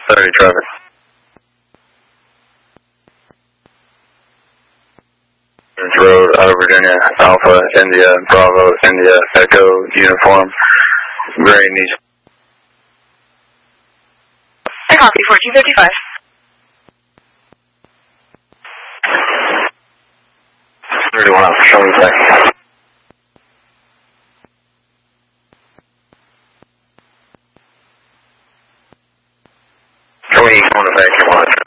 30 traffic. Road, Virginia, Alpha, India, Bravo, India, Echo, Uniform, Green East. I copy 1455. Showing back. Can we go to back and watch?